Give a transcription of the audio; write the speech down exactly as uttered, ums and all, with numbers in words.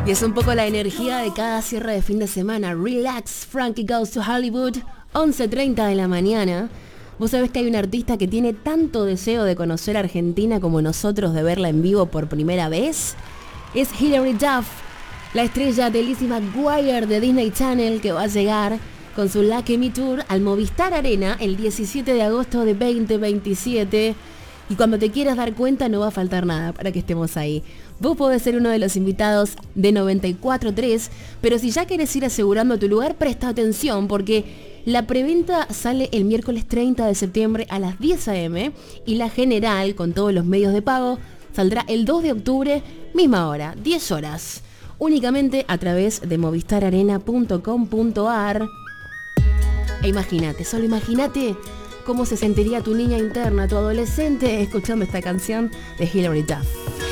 Y es un poco la energía de cada cierre de fin de semana. Relax, Frankie Goes to Hollywood, once treinta de la mañana. Vos sabés que hay un artista que tiene tanto deseo de conocer Argentina como nosotros de verla en vivo por primera vez. Es Hilary Duff, la estrella de Lizzie McGuire de Disney Channel, que va a llegar con su Lucky Me Tour al Movistar Arena el diecisiete de agosto de veinte veintisiete. Y cuando te quieras dar cuenta no va a faltar nada para que estemos ahí. Vos podés ser uno de los invitados de noventa y cuatro tres, pero si ya querés ir asegurando tu lugar, presta atención porque la preventa sale el miércoles treinta de septiembre a las diez a eme y la general, con todos los medios de pago, saldrá el dos de octubre, misma hora, diez horas, únicamente a través de movistar arena punto com punto ar. E imagínate, solo imagínate cómo se sentiría tu niña interna, tu adolescente, escuchando esta canción de Hilary Duff.